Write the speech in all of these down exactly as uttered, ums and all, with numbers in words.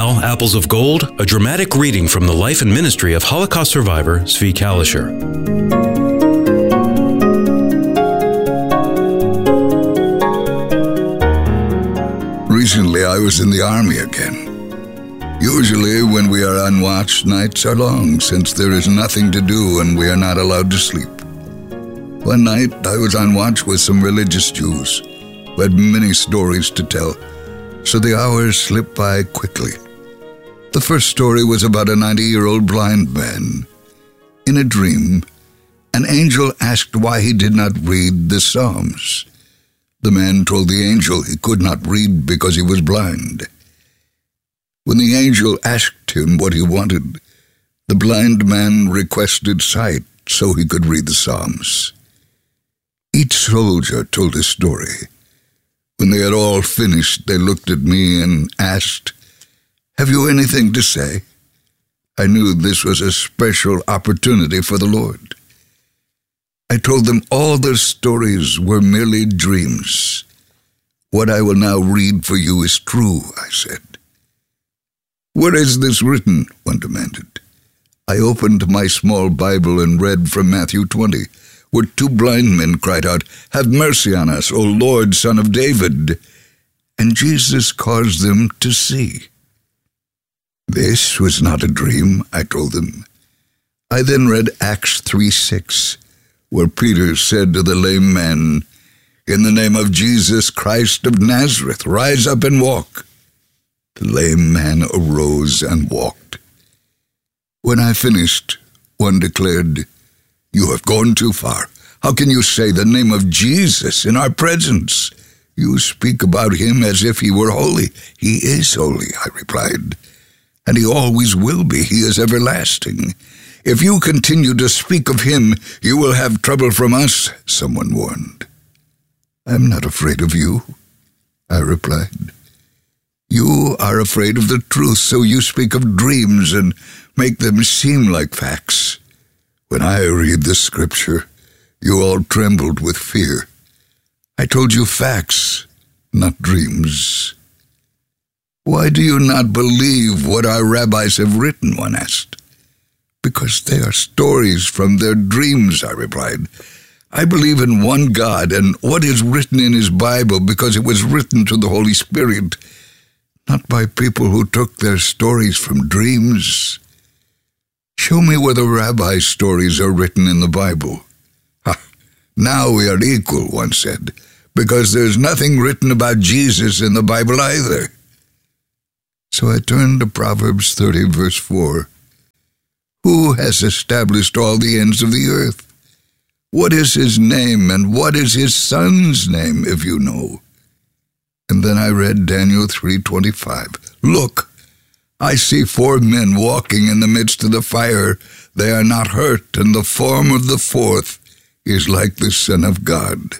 now, Apples of Gold, a dramatic reading from the life and ministry of Holocaust survivor Zvi Kalisher. Recently, I was in the army again. Usually, when we are on watch, nights are long, since there is nothing to do and we are not allowed to sleep. One night, I was on watch with some religious Jews who had many stories to tell, so the hours slipped by quickly. The first story was about a ninety-year-old blind man. In a dream, an angel asked why he did not read the Psalms. The man told the angel he could not read because he was blind. When the angel asked him what he wanted, the blind man requested sight so he could read the Psalms. Each soldier told his story. When they had all finished, they looked at me and asked, "Have you anything to say?" I knew this was a special opportunity for the Lord. I told them all their stories were merely dreams. "What I will now read for you is true," I said. "Where is this written?" one demanded. I opened my small Bible and read from Matthew twenty, where two blind men cried out, "Have mercy on us, O Lord, Son of David." And Jesus caused them to see. This was not a dream, I told them. I then read Acts three six, where Peter said to the lame man, "In the name of Jesus Christ of Nazareth, rise up and walk." The lame man arose and walked. When I finished, one declared, "You have gone too far. How can you say the name of Jesus in our presence? You speak about him as if he were holy." "He is holy," I replied, "and he always will be. He is everlasting. If you continue to speak of him, you will have trouble from us," someone warned. "I'm not afraid of you," I replied. "You are afraid of the truth, so you speak of dreams and make them seem like facts. When I read the scripture, you all trembled with fear. I told you facts, not dreams." "Why do you not believe what our rabbis have written?" one asked. "Because they are stories from their dreams," I replied. "I believe in one God and what is written in his Bible because it was written to the Holy Spirit, not by people who took their stories from dreams. Show me where the rabbi stories are written in the Bible." "Ha, now we are equal," one said, "because there's nothing written about Jesus in the Bible either." So I turned to Proverbs thirty, verse four. "Who has established all the ends of the earth? What is his name, and what is his son's name, if you know?" And then I read Daniel three twenty-five. "Look, I see four men walking in the midst of the fire. They are not hurt, and the form of the fourth is like the Son of God."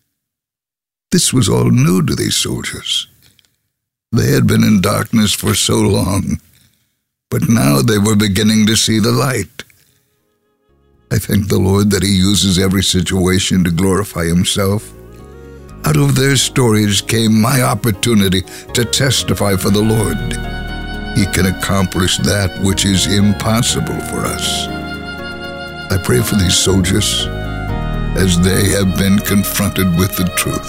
This was all new to these soldiers. They had been in darkness for so long, but now they were beginning to see the light. I thank the Lord that he uses every situation to glorify himself. Out of their stories came my opportunity to testify for the Lord. He can accomplish that which is impossible for us. I pray for these soldiers as they have been confronted with the truth.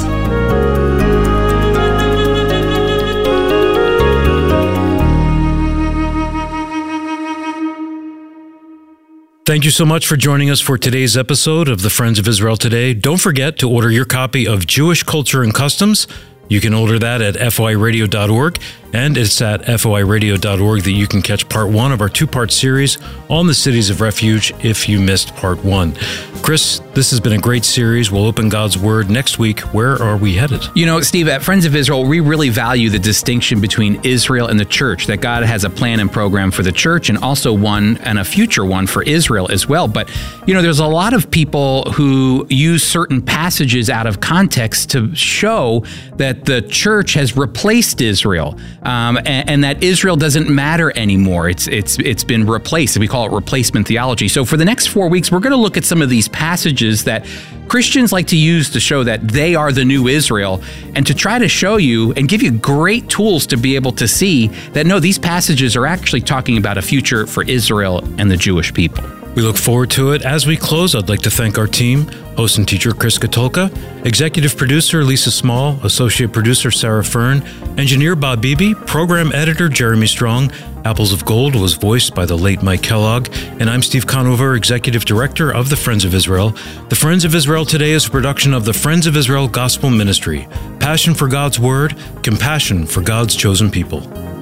Thank you so much for joining us for today's episode of the Friends of Israel Today. Don't forget to order your copy of Jewish Culture and Customs. You can order that at F O I radio dot org, and it's at F O I radio dot org that you can catch part one of our two-part series on the cities of refuge if you missed part one. Chris, this has been a great series. We'll open God's Word next week. Where are we headed? You know, Steve, at Friends of Israel, we really value the distinction between Israel and the church, that God has a plan and program for the church and also one and a future one for Israel as well. But, you know, there's a lot of people who use certain passages out of context to show that the church has replaced Israel. um, and, and that Israel doesn't matter anymore. It's it's it's been replaced. We call it replacement theology. So for the next four weeks, we're going to look at some of these passages that Christians like to use to show that they are the new Israel, and to try to show you and give you great tools to be able to see that, no, these passages are actually talking about a future for Israel and the Jewish people. We look forward to it. As we close, I'd like to thank our team, host and teacher Chris Katulka, executive producer Lisa Small, associate producer Sarah Fern, engineer Bob Beebe, program editor Jeremy Strong. Apples of Gold was voiced by the late Mike Kellogg, and I'm Steve Conover, executive director of the Friends of Israel. The Friends of Israel Today is a production of the Friends of Israel Gospel Ministry. Passion for God's Word, compassion for God's chosen people.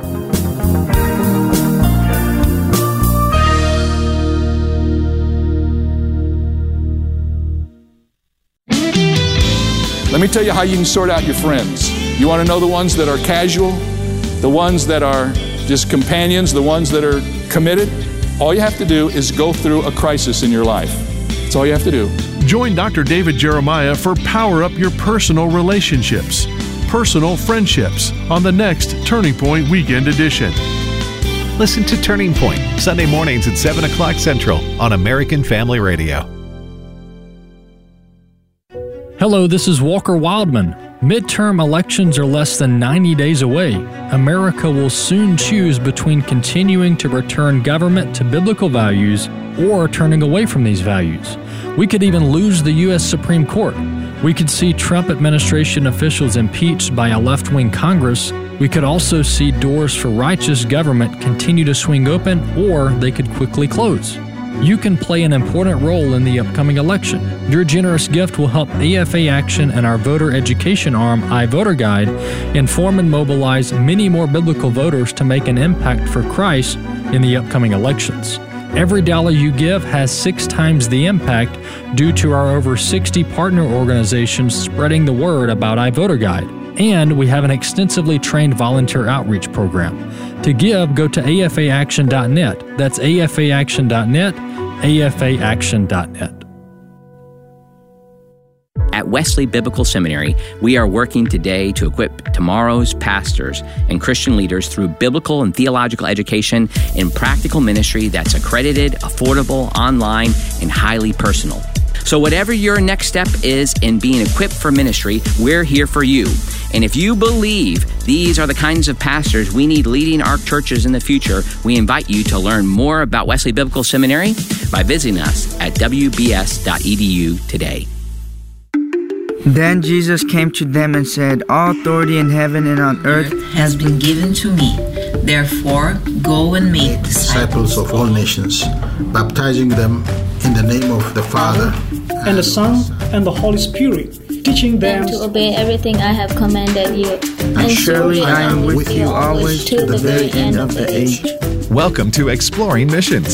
Let me tell you how you can sort out your friends. You want to know the ones that are casual, the ones that are just companions, the ones that are committed? All you have to do is go through a crisis in your life. That's all you have to do. Join Doctor David Jeremiah for Power Up Your Personal Relationships, Personal Friendships on the next Turning Point Weekend Edition. Listen to Turning Point, Sunday mornings at seven o'clock Central on American Family Radio. Hello, this is Walker Wildman. Midterm elections are less than ninety days away. America will soon choose between continuing to return government to biblical values or turning away from these values. We could even lose the U S Supreme Court. We could see Trump administration officials impeached by a left-wing Congress. We could also see doors for righteous government continue to swing open, or they could quickly close. You can play an important role in the upcoming election. Your generous gift will help A F A Action and our voter education arm, iVoter Guide, inform and mobilize many more biblical voters to make an impact for Christ in the upcoming elections. Every dollar you give has six times the impact due to our over sixty partner organizations spreading the word about iVoter Guide. And we have an extensively trained volunteer outreach program. To give, go to A F A action dot net. That's A F A action dot net, A F A action dot net. At Wesley Biblical Seminary, we are working today to equip tomorrow's pastors and Christian leaders through biblical and theological education in practical ministry that's accredited, affordable, online, and highly personal. So whatever your next step is in being equipped for ministry, we're here for you. And if you believe these are the kinds of pastors we need leading our churches in the future, we invite you to learn more about Wesley Biblical Seminary by visiting us at w b s dot e d u today. Then Jesus came to them and said, "All authority in heaven and on earth has been given to me. Therefore, go and make disciples of all nations, baptizing them in the name of the Father, and the Son, and the Holy Spirit, teaching them to obey everything I have commanded you. And, and surely I am with you always to the very end of the age." Welcome to Exploring Missions.